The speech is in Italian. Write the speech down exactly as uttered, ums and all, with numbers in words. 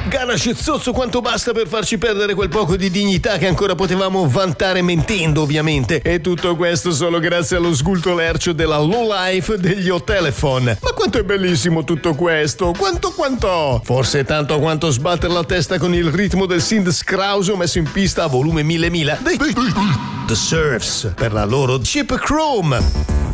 Garage zozzo quanto basta per farci perdere quel poco di dignità che ancora potevamo vantare mentendo, ovviamente. E tutto questo solo grazie allo sgulto lercio della low life degli O-Telephone. Ma quanto è bellissimo tutto questo! Quanto quanto! Forse tanto quanto sbattere la testa con il ritmo del synth scrauso messo in pista a volume mille mila dei The Surfs per la loro Chip Chrome.